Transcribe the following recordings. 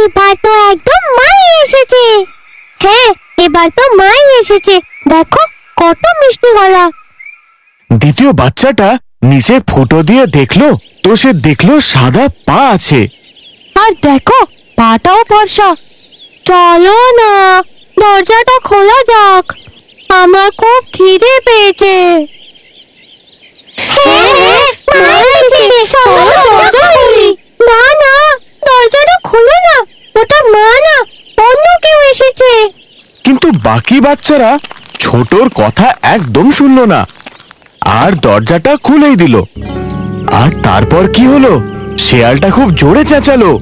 এবার তো একদম মাই এসেছে। হ্যাঁ, এবার তো মাই এসেছে। দেখো কত মিষ্টি গলা। দ্বিতীয় বাচ্চাটা নিচে ফুটো দিয়ে দেখলো, তো সে দেখলো সাদা পা আছে। আর দেখো পাটাও ফর্সা। চলো না, দরজাটা খোলা যাক, আমার খুব খিদে পেয়েছে। না না, দরজাটা খুলো না, ওটা মা না, অন্য কেউ এসেছে। কিন্তু বাকি বাচ্চারা ছোটর কথা একদম শুনলো না আর দরজাটা খুলেই দিল। আর তারপর কি হলো, শেয়ালটা খুব জোরে চেঁচালো,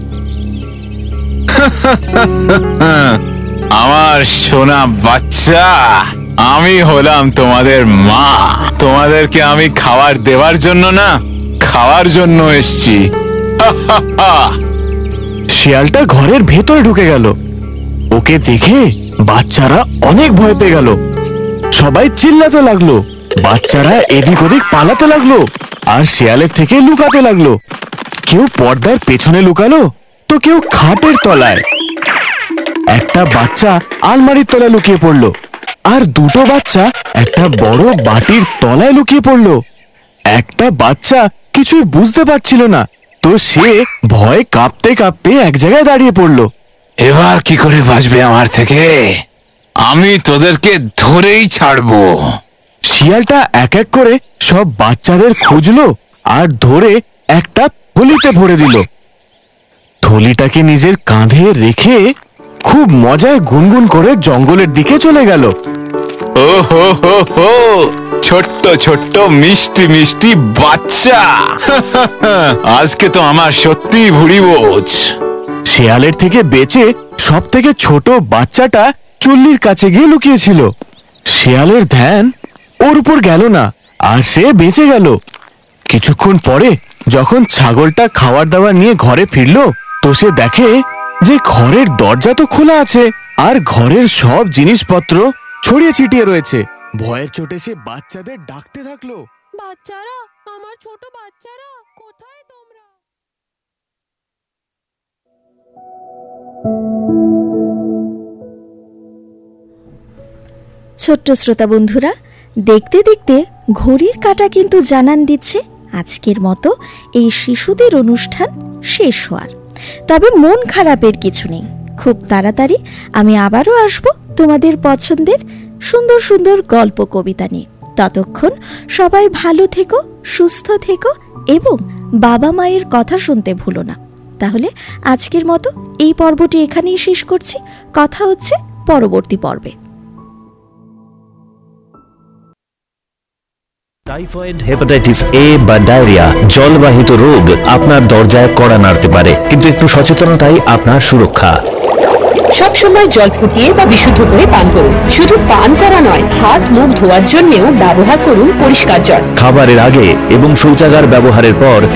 আমার সোনা বাচ্চা, আমি হলাম তোমাদের মা। তোমাদেরকে আমি খাবার দেওয়ার জন্য না, খাওয়ার জন্য এসছি। শিয়ালটা ঘরের ভেতরে ঢুকে গেল। ওকে দেখে বাচ্চারা অনেক ভয় পেয়ে গেল। সবাই চিল্লাতে লাগলো, বাচ্চারা এদিক ওদিক পালাতে লাগলো আর শিয়ালের থেকে লুকাতে লাগলো। কেউ পর্দার পেছনে লুকালো, তো কেউ খাটের তলায়। একটা বাচ্চা আলমারির তলায় লুকিয়ে পড়লো আর দুটো বাচ্চা একটা বড় বাটির তলায় লুকিয়ে পড়লো। একটা বাচ্চা কিছুই বুঝতে পারছিল না, তো সে ভয় কাঁপতে কাঁপতে এক জায়গায় দাঁড়িয়ে পড়লো। এবার কি করে বাঁচবে আমার থেকে? আমি তোদেরকে ধরেই ছাড়বো। শিয়ালটা এক এক করে সব বাচ্চাদের খুঁজলো আর ধরে একটা থলিতে ভরে দিল। থলিটাকে নিজের কাঁধে রেখে খুব মজায় গুনগুন করে জঙ্গলের দিকে চলে গেল। ও হো হো হো, ছোট্ট ছোট্ট মিষ্টি মিষ্টি বাচ্চা, আজকে তো আমার সত্যি ভুড়ি বোঝ। শিয়ালের থেকে বেঁচে সব থেকে ছোট বাচ্চাটা চুল্লির কাছে গিয়ে লুকিয়েছিল। শিয়ালের ধ্যান ওর উপর গেল না আর সে বেঁচে গেল। কিছুক্ষণ পরে যখন ছাগলটা খাবার দাবার নিয়ে ঘরে ফিরলো, তো সে দেখে যে ঘরের দরজা তো খোলা আছে আর ঘরের সব জিনিসপত্র ছড়িয়ে ছিটিয়ে রয়েছে। ভয়ের চোটে সে বাচ্চাদের ডাকতে থাকলো, বাচ্চারা, আমার ছোট বাচ্চারা, কোথায় তোমরা? ছোট্ট শ্রোতা বন্ধুরা, দেখতে দেখতে ঘড়ির কাঁটা কিন্তু জানান দিচ্ছে আজকের মতো এই শিশুদের অনুষ্ঠান শেষ হওয়ার। তবে মন খারাপের কিছু নেই, খুব তাড়াতাড়ি আমি আবারও আসব তোমাদের পছন্দের সুন্দর সুন্দর গল্প কবিতা নিয়ে। ততক্ষণ সবাই ভালো থেকো, সুস্থ থেকো এবং বাবা মায়ের কথা শুনতে ভুলো না। তাহলে আজকের মতো এই পর্বটি এখানেই শেষ করছি। কথা হচ্ছে পরবর্তী পর্বে। টাইফয়েড, হেপাটাইটিস এ বা ডায়রিয়া জলবাহিত রোগ আপনার দরজায় কড়া নাড়তে পারে, কিন্তু একটু সচেতনতাই আপনার সুরক্ষা। সবসময় জল ফুটিয়ে বা বিশুদ্ধ করে পান করুন। শুধু পান করা নয়, হাত মুখ ধোয়ার জন্যও ব্যবহার করুন পরিষ্কার জল। খাবারের আগে এবং শৌচাগার ব্যবহারের পর